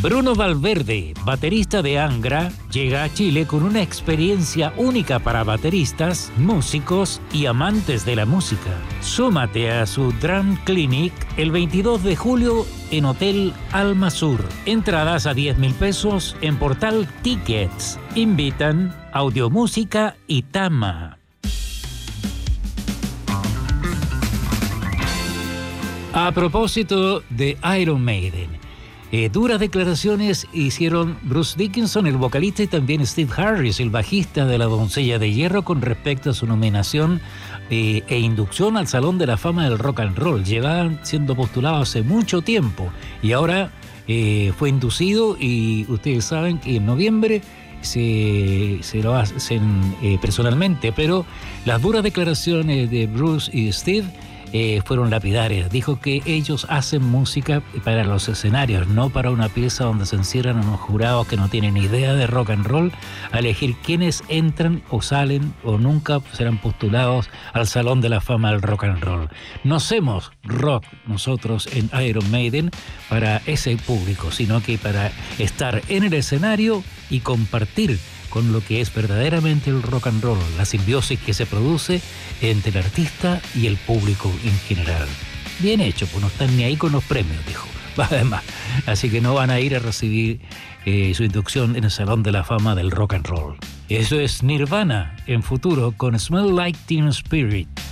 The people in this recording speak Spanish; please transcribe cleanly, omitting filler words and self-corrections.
Bruno Valverde, baterista de Angra, llega a Chile con una experiencia única para bateristas, músicos y amantes de la música. Súmate a su Drum Clinic el 22 de julio en Hotel Alma Sur. Entradas a 10.000 pesos en Portal Tickets. Invitan Audiomúsica y Tama. A propósito de Iron Maiden, duras declaraciones hicieron Bruce Dickinson, el vocalista, y también Steve Harris, el bajista de La Doncella de Hierro, con respecto a su nominación e inducción al Salón de la Fama del Rock and Roll. Llevaban siendo postulados hace mucho tiempo y ahora fue inducido, y ustedes saben que en noviembre se lo hacen personalmente, pero las duras declaraciones de Bruce y Steve fueron lapidarias. Dijo que ellos hacen música para los escenarios, no para una pieza donde se encierran unos jurados que no tienen idea de rock and roll a elegir quiénes entran o salen o nunca serán postulados al Salón de la Fama del Rock and Roll. No hacemos rock nosotros en Iron Maiden para ese público, sino que para estar en el escenario y compartir con lo que es verdaderamente el rock and roll, la simbiosis que se produce entre el artista y el público en general. Bien hecho, pues no están ni ahí con los premios, dijo. Además, así que no van a ir a recibir su inducción en el Salón de la Fama del Rock and Roll. Eso es Nirvana en futuro con Smell Like Teen Spirit.